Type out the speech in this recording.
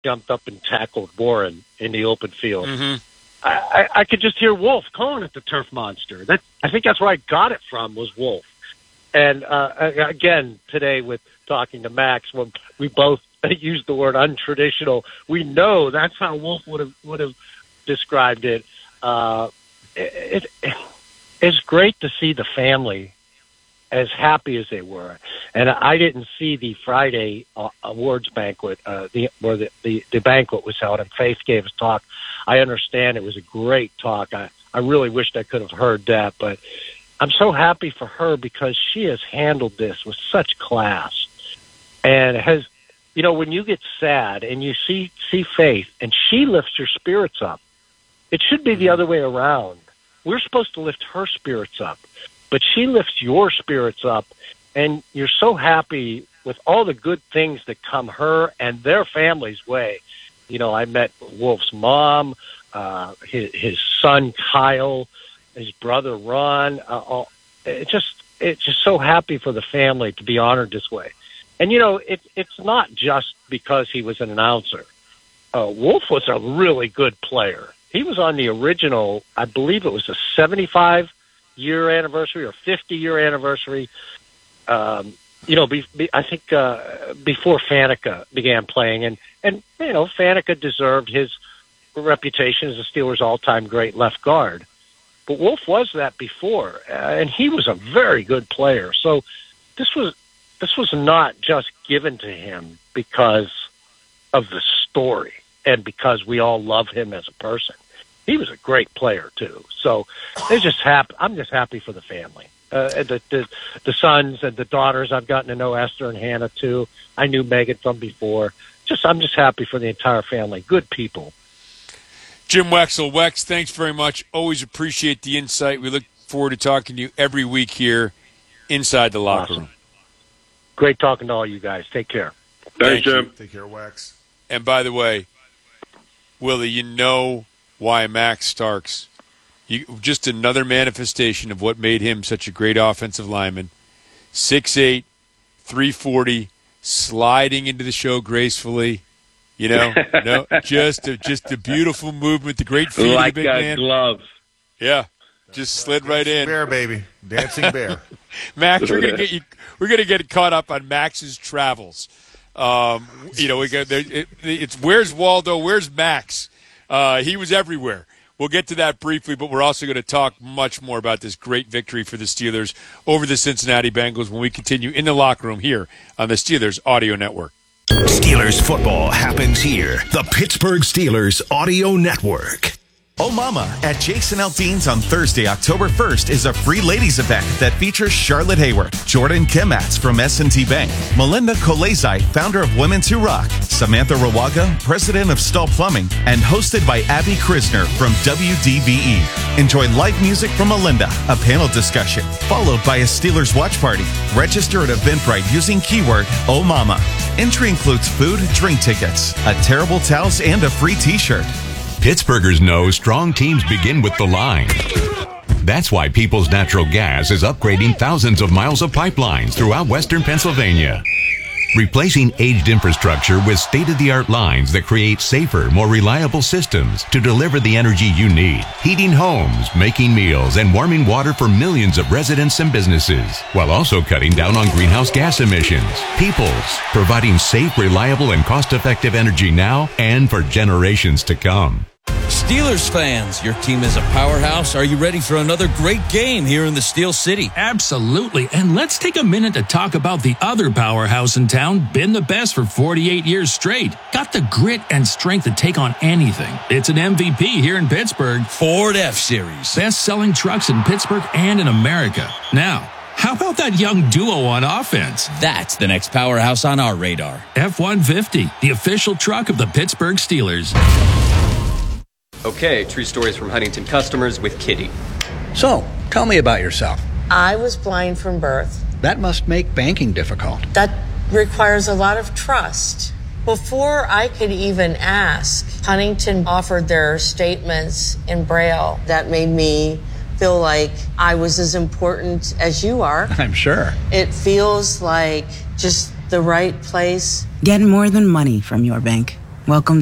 jumped up and tackled Warren in the open field. Mm-hmm. I could just hear Wolf calling it the Turf Monster. I think that's where I got it from, was Wolf. And again, today with talking to Max, when we both used the word untraditional, we know that's how Wolf would have described it. It's great to see the family as happy as they were. And I didn't see the Friday awards banquet, where the banquet was held, and Faith gave us talk. I understand it was a great talk. I really wished I could have heard that, but I'm so happy for her because she has handled this with such class. And has, when you get sad and you see Faith and she lifts your spirits up, it should be the other way around. We're supposed to lift her spirits up, but she lifts your spirits up, and you're so happy with all the good things that come her and their family's way. I met Wolf's mom, his son Kyle, his brother Ron. It's just so happy for the family to be honored this way. And it's not just because he was an announcer. Wolf was a really good player. He was on the original, I believe it was a 75-year anniversary or 50-year anniversary. I think before Faneca began playing, and Faneca deserved his reputation as the Steelers' all-time great left guard. But Wolf was that before, and he was a very good player. So this was not just given to him because of the story and because we all love him as a person. He was a great player too. So I'm just happy for the family. The sons and the daughters. I've gotten to know Esther and Hannah too. I knew Megan from before. I'm just happy for the entire family. Good people. Jim Wexell. Wex, thanks very much. Always appreciate the insight. We look forward to talking to you every week here inside the locker room. Great talking to all you guys. Take care. Thanks, Jim. Take care, Wex. And by the way, Willie, why Max Starks, just another manifestation of what made him such a great offensive lineman. 6'8", 340, sliding into the show gracefully. Just a beautiful movement, the great feet like of the big man. Glove. Yeah, just slid right in. Bear, baby. Dancing bear. Max, we're gonna get caught up on Max's travels. It's where's Waldo, where's Max? He was everywhere. We'll get to that briefly, but we're also going to talk much more about this great victory for the Steelers over the Cincinnati Bengals when we continue in the locker room here on the Steelers Audio Network. Steelers football happens here. The Pittsburgh Steelers Audio Network. Oh Mama at Jason Aldean's on Thursday, October 1st is a free ladies event that features Charlotte Hayward, Jordan Kimatz from S&T Bank, Melinda Kolezai, founder of Women's Who Rock, Samantha Rawaga, president of Stahl Plumbing, and hosted by Abby Krisner from WDVE. Enjoy live music from Melinda, a panel discussion, followed by a Steelers watch party. Register at Eventbrite using keyword Oh Mama. Entry includes food, drink tickets, a Terrible Towels, and a free t-shirt. Pittsburghers know strong teams begin with the line. That's why Peoples Natural Gas is upgrading thousands of miles of pipelines throughout western Pennsylvania, replacing aged infrastructure with state-of-the-art lines that create safer, more reliable systems to deliver the energy you need, heating homes, making meals, and warming water for millions of residents and businesses, while also cutting down on greenhouse gas emissions. Peoples, providing safe, reliable, and cost-effective energy now and for generations to come. Steelers fans, your team is a powerhouse. Are you ready for another great game here in the Steel City? Absolutely. And let's take a minute to talk about the other powerhouse in town, been the best for 48 years straight. Got the grit and strength to take on anything. It's an MVP here in Pittsburgh. Ford F-Series. Best-selling trucks in Pittsburgh and in America. Now, how about that young duo on offense? That's the next powerhouse on our radar. F-150, the official truck of the Pittsburgh Steelers. Okay, true stories from Huntington customers with Kitty. So, tell me about yourself. I was blind from birth. That must make banking difficult. That requires a lot of trust. Before I could even ask, Huntington offered their statements in Braille. That made me feel like I was as important as you are. I'm sure. It feels like just the right place. Get more than money from your bank. Welcome